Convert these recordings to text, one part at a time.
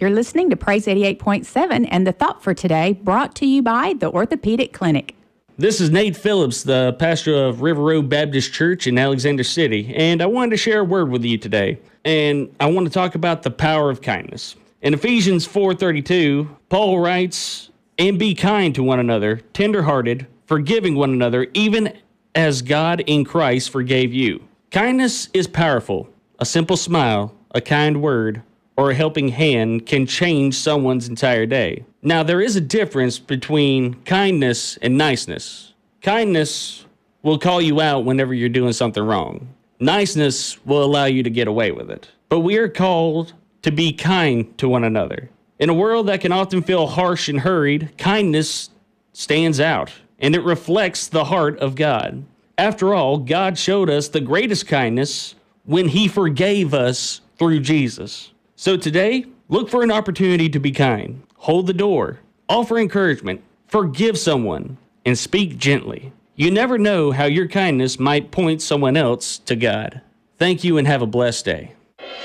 You're listening to Praise 88.7 and the thought for today brought to you by the Orthopedic Clinic. This is Nate Phillips, the pastor of River Road Baptist Church in Alexander City, and I wanted to share a word with you today. And I want to talk about the power of kindness. In Ephesians 4:32, Paul writes, "And be kind to one another, tender-hearted, forgiving one another, even as God in Christ forgave you." Kindness is powerful. A simple smile, a kind word, or a helping hand can change someone's entire day. Now, there is a difference between kindness and niceness. Kindness will call you out whenever you're doing something wrong. Niceness will allow you to get away with it. But we are called to be kind to one another. In a world that can often feel harsh and hurried, kindness stands out, and it reflects the heart of God. After all, God showed us the greatest kindness when He forgave us through Jesus. So today, look for an opportunity to be kind. Hold the door, offer encouragement, forgive someone, and speak gently. You never know how your kindness might point someone else to God. Thank you and have a blessed day.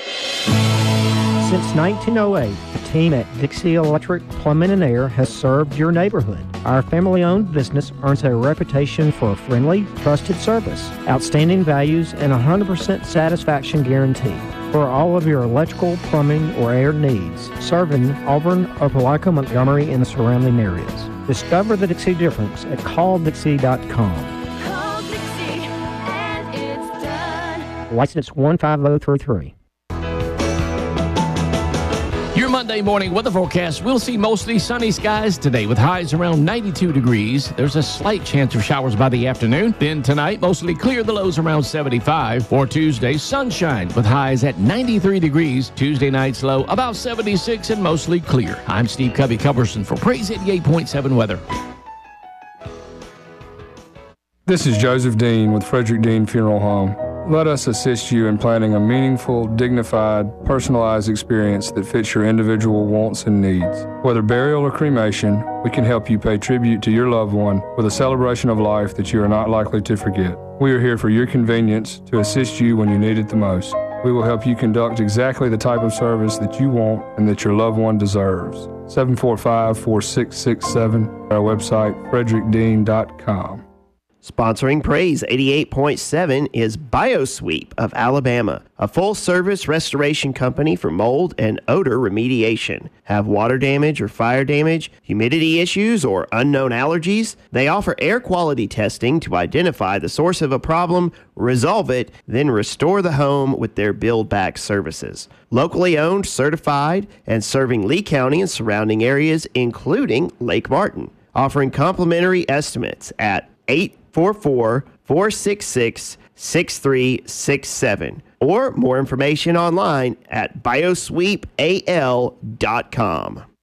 Since 1908, the team at Dixie Electric Plumbing and Air has served your neighborhood. Our family-owned business earns a reputation for friendly, trusted service, outstanding values, and 100% satisfaction guarantee. For all of your electrical, plumbing, or air needs, serving Auburn, Opelika, Montgomery, and the surrounding areas. Discover the Dixie difference at calldixie.com. Call Dixie and it's done. License 15033. Your Monday morning weather forecast. We'll see mostly sunny skies today with highs around 92 degrees. There's a slight chance of showers by the afternoon. Then tonight, mostly clear, the lows around 75. For Tuesday, sunshine with highs at 93 degrees. Tuesday night's low about 76 and mostly clear. I'm Steve Covey-Coverson for Praise 88.7 Weather. This is Joseph Dean with Frederick Dean Funeral Home. Let us assist you in planning a meaningful, dignified, personalized experience that fits your individual wants and needs. Whether burial or cremation, we can help you pay tribute to your loved one with a celebration of life that you are not likely to forget. We are here for your convenience to assist you when you need it the most. We will help you conduct exactly the type of service that you want and that your loved one deserves. 745-4667, our website, frederickdean.com. Sponsoring Praise 88.7 is BioSweep of Alabama, a full-service restoration company for mold and odor remediation. Have water damage or fire damage, humidity issues, or unknown allergies? They offer air quality testing to identify the source of a problem, resolve it, then restore the home with their build-back services. Locally owned, certified, and serving Lee County and surrounding areas, including Lake Martin. Offering complimentary estimates at 844-466-6367 or more information online at biosweepal.com.